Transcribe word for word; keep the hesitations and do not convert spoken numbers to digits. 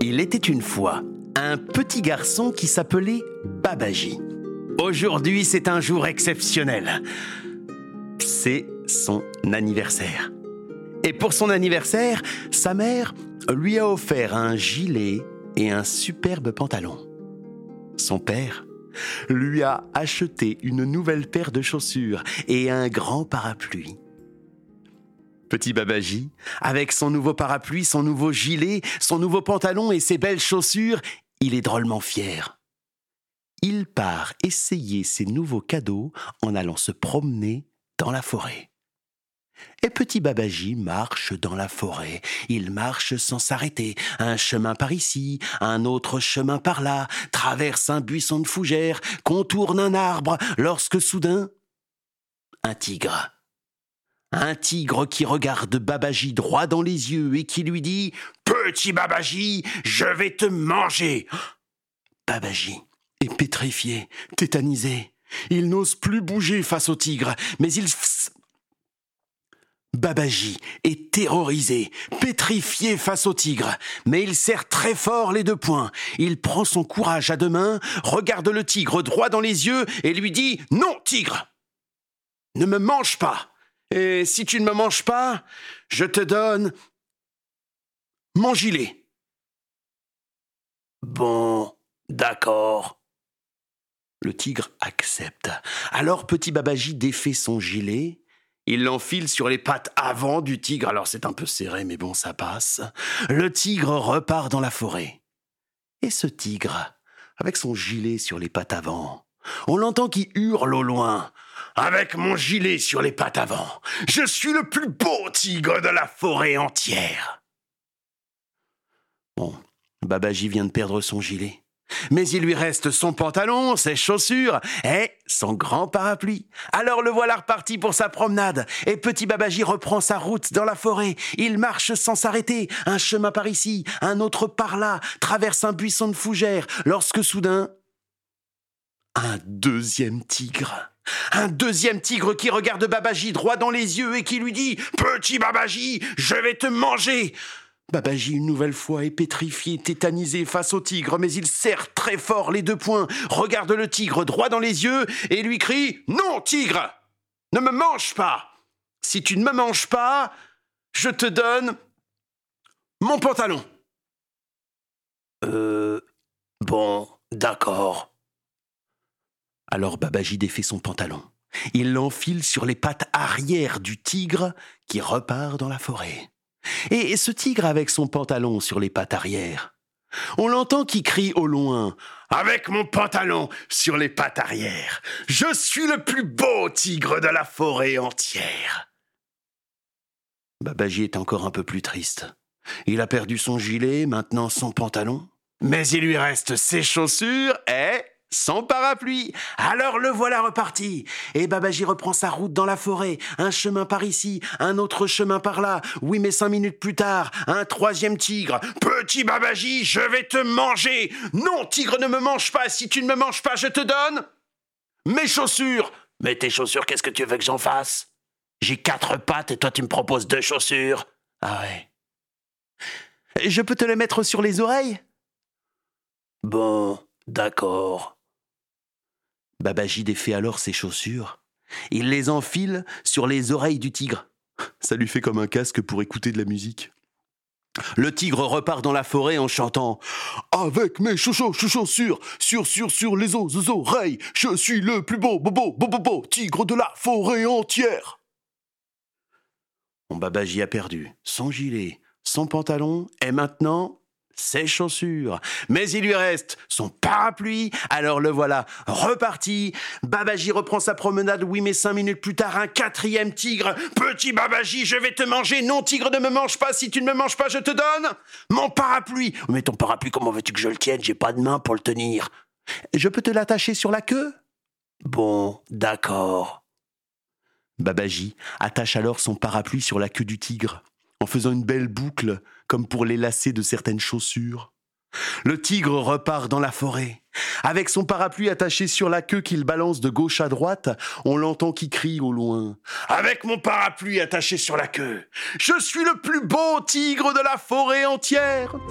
Il était une fois un petit garçon qui s'appelait Babaji. Aujourd'hui, c'est un jour exceptionnel. C'est son anniversaire. Et pour son anniversaire, sa mère lui a offert un gilet et un superbe pantalon. Son père lui a acheté une nouvelle paire de chaussures et un grand parapluie. Petit Babaji, avec son nouveau parapluie, son nouveau gilet, son nouveau pantalon et ses belles chaussures, il est drôlement fier. Il part essayer ses nouveaux cadeaux en allant se promener dans la forêt. Et petit Babaji marche dans la forêt. Il marche sans s'arrêter. Un chemin par ici, un autre chemin par là, traverse un buisson de fougères, contourne un arbre, lorsque soudain, un tigre. Un tigre qui regarde Babaji droit dans les yeux et qui lui dit « Petit Babaji, je vais te manger !» Babaji est pétrifié, tétanisé. Il n'ose plus bouger face au tigre, mais il... Babaji est terrorisé, pétrifié face au tigre, mais il serre très fort les deux poings. Il prend son courage à deux mains, regarde le tigre droit dans les yeux et lui dit « Non, tigre, ne me mange pas !» Et si tu ne me manges pas, je te donne mon gilet. Bon, d'accord. Le tigre accepte. Alors petit Babaji défait son gilet. Il l'enfile sur les pattes avant du tigre. Alors c'est un peu serré, mais bon, ça passe. Le tigre repart dans la forêt. Et ce tigre, avec son gilet sur les pattes avant, on l'entend qui hurle au loin. Avec mon gilet sur les pattes avant, je suis le plus beau tigre de la forêt entière. Bon, Babaji vient de perdre son gilet, mais il lui reste son pantalon, ses chaussures et son grand parapluie. Alors le voilà reparti pour sa promenade, et petit Babaji reprend sa route dans la forêt. Il marche sans s'arrêter, un chemin par ici, un autre par là, traverse un buisson de fougères, lorsque soudain, un deuxième tigre. Un deuxième tigre qui regarde Babaji droit dans les yeux et qui lui dit « Petit Babaji, je vais te manger !» Babaji, une nouvelle fois, est pétrifié, tétanisé face au tigre, mais il serre très fort les deux poings, regarde le tigre droit dans les yeux et lui crie « Non, tigre, ne me mange pas! Si tu ne me manges pas, je te donne mon pantalon. » Euh... Bon, d'accord. Alors Babaji défait son pantalon. Il l'enfile sur les pattes arrière du tigre qui repart dans la forêt. Et ce tigre avec son pantalon sur les pattes arrière, on l'entend qui crie au loin « Avec mon pantalon sur les pattes arrière, je suis le plus beau tigre de la forêt entière. » Babaji est encore un peu plus triste. Il a perdu son gilet, maintenant son pantalon, mais il lui reste ses chaussures et... son parapluie. Alors le voilà reparti. Et Babaji reprend sa route dans la forêt. Un chemin par ici, un autre chemin par là. Oui, mais cinq minutes plus tard, un troisième tigre. Petit Babaji, je vais te manger. Non, tigre, ne me mange pas. Si tu ne me manges pas, je te donne mes chaussures. Mais tes chaussures, qu'est-ce que tu veux que j'en fasse? J'ai quatre pattes et toi, tu me proposes deux chaussures. Ah ouais. Je peux te les mettre sur les oreilles? Bon, d'accord. Babaji défait alors ses chaussures. Il les enfile sur les oreilles du tigre. Ça lui fait comme un casque pour écouter de la musique. Le tigre repart dans la forêt en chantant « Avec mes chaussures, chaussures, sur, sur, sur les os, aux oreilles, je suis le plus beau, beau, beau, beau, beau, beau tigre de la forêt entière. » Mon Babaji a perdu son gilet, son pantalon et maintenant... ses chaussures, mais il lui reste son parapluie, alors le voilà reparti. Babaji reprend sa promenade, oui, mais cinq minutes plus tard, un quatrième tigre. Petit Babaji, je vais te manger. Non, tigre, ne me mange pas. Si tu ne me manges pas, je te donne mon parapluie. Mais ton parapluie, comment veux-tu que je le tienne? J'ai pas de main pour le tenir. Je peux te l'attacher sur la queue? Bon, d'accord. Babaji attache alors son parapluie sur la queue du tigre, en faisant une belle boucle, comme pour les lacets de certaines chaussures. Le tigre repart dans la forêt. Avec son parapluie attaché sur la queue qu'il balance de gauche à droite, on l'entend qui crie au loin. « Avec mon parapluie attaché sur la queue, je suis le plus beau tigre de la forêt entière.